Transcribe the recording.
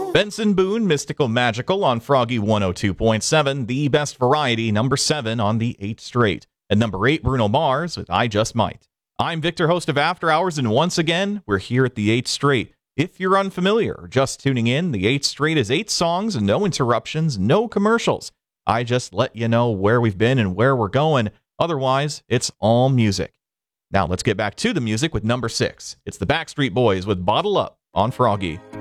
Benson Boone, Mystical Magical on Froggy 102.7, the best variety, number 7 on the 8th straight. And number 8, Bruno Mars with I Just Might. I'm Victor, host of After Hours, and once again, we're here at the 8th straight. If you're unfamiliar or just tuning in, the 8th straight is 8 songs and no interruptions, no commercials. I just let you know where we've been and where we're going. Otherwise, it's all music. Now let's get back to the music with number 6. It's the Backstreet Boys with Bottle Up on Froggy.